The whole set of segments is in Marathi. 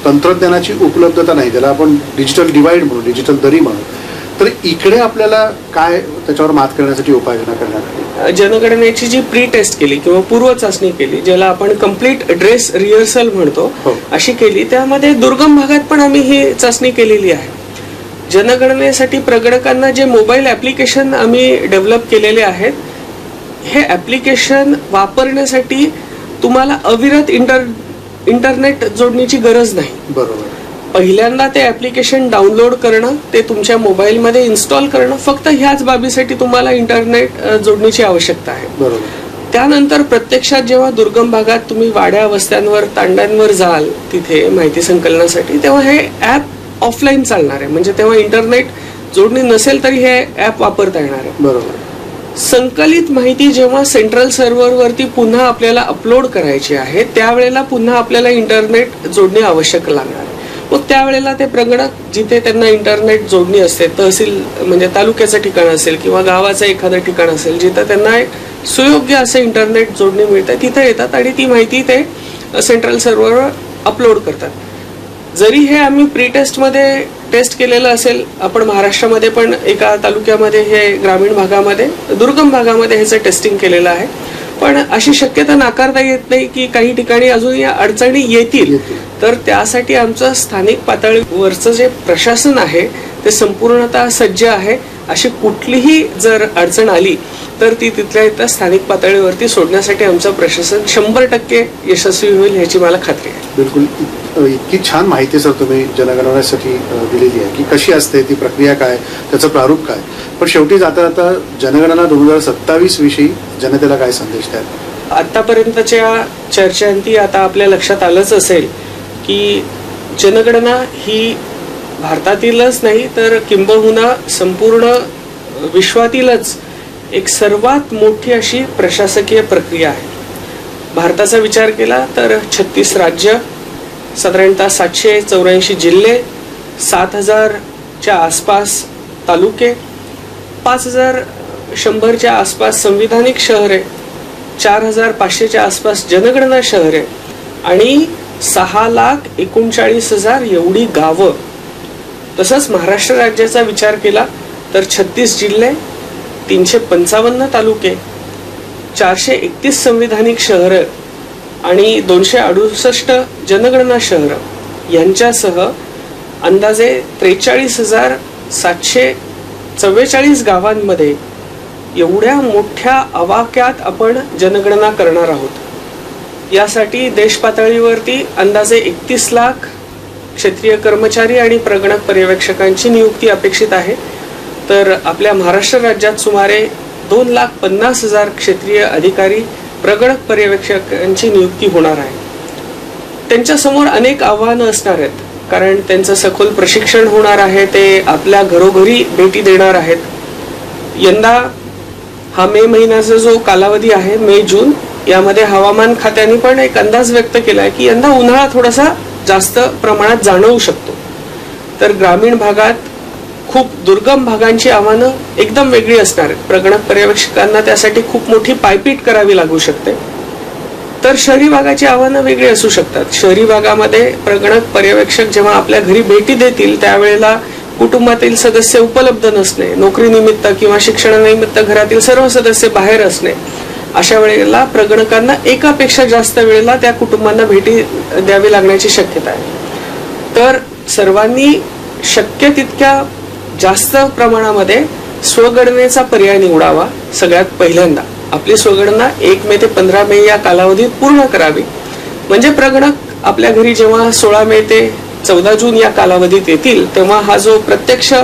तंत्रज्ञानाची उपलब्धता नाही, ज्याला आपण डिजिटल डिवाइड म्हणू, डिजिटल दरी म्हणू, तर इकडे आपल्याला काय त्याच्यावर मात करण्यासाठी उपाययोजना करण्यात आली? जनगणनेची जी प्री टेस्ट केली किंवा पूर्व चाचणी केली, ज्याला आपण कम्प्लीट ड्रेस रिहर्सल म्हणतो, अशी केली. त्यामध्ये दुर्गम भागात पण आम्ही ही चाचणी केलेली आहे. जनगणनेसाठी प्रगणकांना जे मोबाईल ऍप्लिकेशन आम्ही डेव्हलप केलेले आहेत, हे ऍप्लिकेशन वापरण्यासाठी तुम्हाला अविरत इंटरनेट जोडणीची गरज नाही. बरोबर. पहिल्यांदा ते ऍप्लिकेशन डाउनलोड करणं, ते तुमच्या मोबाईलमध्ये इन्स्टॉल करणं, फक्त ह्याच बाबीसाठी तुम्हाला इंटरनेट जोडणीची आवश्यकता आहे. बरोबर. त्यानंतर प्रत्यक्षात जेव्हा दुर्गम भागात तुम्ही वाड्या वस्त्यांवर तांड्यांवर जाल तिथे माहिती संकलनासाठी, तेव्हा हे ऍप ऑफलाईन चालणार आहे. म्हणजे तेव्हा इंटरनेट जोडणी नसेल तरी हे ऍप वापरता येणार आहे. बरोबर. संकलित माहिती जेव्हा सेंट्रल सर्व्हरवरती पुन्हा आपल्याला अपलोड करायची आहे, त्यावेळेला पुन्हा आपल्याला इंटरनेट जोडणी आवश्यक लागणार आहे. मग त्यावेळेला ते प्रगणक जिथे त्यांना इंटरनेट जोडणी असते, तहसील म्हणजे तालुक्याचं ठिकाण असेल किंवा गावाचं एखादं ठिकाण असेल जिथं त्यांना एक सुयोग्य असं इंटरनेट जोडणी मिळते, तिथे येतात आणि ती माहिती ते सेंट्रल सर्व्हरवर अपलोड करतात. जरी हे आम्ही प्री टेस्टमध्ये टेस्ट केलेलं असेल, आपण महाराष्ट्रामध्ये पण एका तालुक्यामध्ये, हे ग्रामीण भागामध्ये, दुर्गम भागामध्ये ह्याचं टेस्टिंग केलेलं आहे, पण अशी शक्यता नाकारता येत नाही की काही ठिकाणी अजून या अडचणी येतील. तर त्यासाठी आमचं स्थानिक पातळीवरचं जे प्रशासन आहे ते संपूर्णतः सज्ज आहे. अशी कुठलीही जर अडचण आली तर ती तिथल्या इथं स्थानिक पातळीवरती सोडण्यासाठी आमचं प्रशासन 100% यशस्वी होईल ह्याची मला खात्री आहे. बिलकुल. इतकी छान माहिती सर तुम्ही जनगणनेसाठी दिलेली आहे की कशी असते ती प्रक्रिया, काय त्याचं प्रारूप काय. पण शेवटी जाता जाता जनगणना 2027 विषयी जनतेला काय संदेश द्याल? आतापर्यंतच्या चर्चांती आता आपल्या लक्षात आलंच असेल की जनगणना ही भारतातीलच नाही तर किंबहुना संपूर्ण विश्वातीलच एक सर्वात मोठी अशी प्रशासकीय प्रक्रिया आहे. भारताचा विचार केला तर 36 राज्य, साधारणतः 784 जिल्हे, 7000च्या आसपास तालुके, 5100च्या आसपास संविधानिक शहरे, 4500च्या आसपास जनगणना शहरे आणि 6,39,000 एवढी गावं. तसंच महाराष्ट्र राज्याचा विचार केला तर 36 जिल्हे, 355 तालुके, 431 संविधानिक शहरं आणि 268 जनगणना शहरं यांच्यासह अंदाजे 43,744 गावांमध्ये एवढ्या मोठ्या आवाक्यात आपण जनगणना करणार आहोत. यासाठी देश पातळीवरती अंदाजे 31 लाख क्षेत्रीय कर्मचारी आणि प्रगणक पर्यवेक्षकांची नियुक्ती अपेक्षित आहे. तर आपल्या महाराष्ट्र राज्यात सुमारे 2,50,000 क्षेत्रीय अधिकारी प्रगणक पर्यवेक्षकांची नियुक्ती होणार आहे. त्यांच्यासमोर अनेक आव्हानं असणार आहेत, कारण त्यांचं सखोल प्रशिक्षण होणार आहे. ते आपल्या घरोघरी भेटी देणार आहेत. यंदा हा मे महिन्याचा जो कालावधी आहे, मे जून, यामध्ये हवामान खात्याने पण एक अंदाज व्यक्त केलाय की यंदा उन्हाळा थोडासा जास्त प्रमाणात जाणवू शकतो. तर ग्रामीण भागात खूप दुर्गम भागांची आव्हानं एकदम वेगळी असणार आहेत. प्रगणक पर्यवेक्षकांना त्यासाठी खूप मोठी पायपीट करावी लागू शकते. तर शहरी भागाची आव्हानं वेगळी असू शकतात. शहरी भागामध्ये प्रगणक पर्यवेक्षक जेव्हा आपल्या घरी भेटी देतील त्यावेळेला कुटुंबातील सदस्य उपलब्ध नसणे, नोकरीनिमित्त किंवा शिक्षणानिमित्त घरातील सर्व सदस्य बाहेर असणे, अशा वेळेला प्रगणकांना एकापेक्षा जास्त वेळेला त्या कुटुंबांना भेटी द्यावी लागण्याची शक्यता आहे. तर सर्वांनी शक्य तितक्या जास्त प्रमाणामध्ये स्वगणनेचा पर्याय निवडावा. सगळ्यात पहिल्यांदा आपली स्वगणना 1 मे ते 15 मे या कालावधीत पूर्ण करावी. म्हणजे प्रगणक आपल्या घरी जेव्हा 16 मे ते 14 जून या कालावधीत येतील तेव्हा हा जो प्रत्यक्ष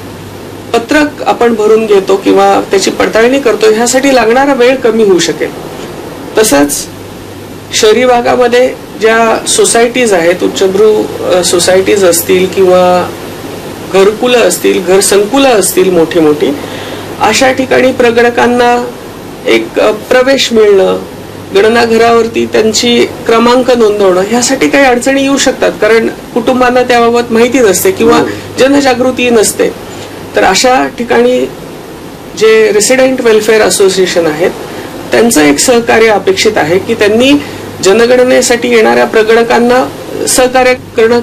पत्रक आपण भरून घेतो किंवा त्याची पडताळणी करतो, ह्यासाठी लागणारा वेळ कमी होऊ शकेल. तसंच शहरी भागामध्ये ज्या सोसायटीज आहेत, उच्चभ्रू सोसायटीज असतील किंवा घरकुलं असतील, घरसंकुलं असतील मोठी मोठी, अशा ठिकाणी प्रगणकांना एक प्रवेश मिळणं, गणना घरावरती त्यांची क्रमांक नोंदवणं, ह्यासाठी काही अडचणी येऊ शकतात, कारण कुटुंबांना त्याबाबत माहिती नसते किंवा जनजागृती नसते. तर अशा ठिकाणी जे रेसिडेंट वेलफेअर असोसिएशन आहेत त्यांचं एक सहकार्य अपेक्षित आहे की त्यांनी जनगणनेसाठी येणाऱ्या प्रगणकांना सहकार्य करणं